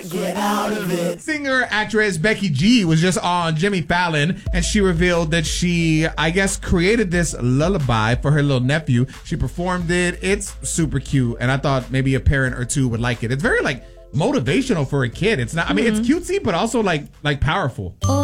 Get out of it. Singer actress Becky G was just on Jimmy Fallon, and she revealed that she, I guess, created this lullaby for her little nephew. She performed it. It's super cute, and I thought maybe a parent or two would like it. It's very like motivational for a kid. It's not. I mean, it's cutesy, but also like powerful.